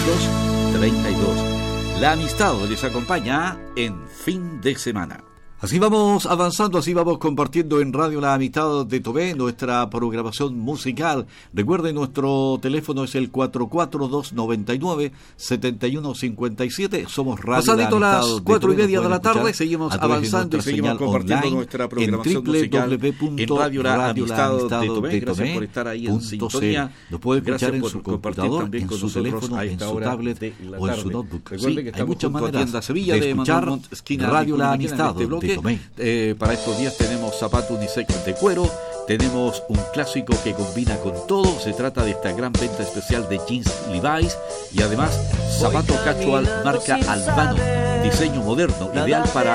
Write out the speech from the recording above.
32. La amistad les acompaña en fin de semana. Así vamos avanzando, así vamos compartiendo en Radio La Amistad de Tomé nuestra programación musical. Recuerden, nuestro teléfono es el 442-99-7157. Somos Radio Pasadito La las Amistad 4:30 de la tarde, seguimos avanzando y seguimos compartiendo nuestra programación musical en Radio La Amistad de Tomé. Gracias por estar ahí en sintonía. Lo puede escuchar en su computador, computador, en su teléfono, en su tablet o en su notebook. Recuerden que hay muchas maneras de Sevilla, de escuchar Radio La Amistad de de Tomé. Para estos días tenemos zapatos unisex de cuero, tenemos un clásico que combina con todo. Se trata de esta gran venta especial de jeans Levi's y además zapato casual marca Albano, diseño moderno, ideal para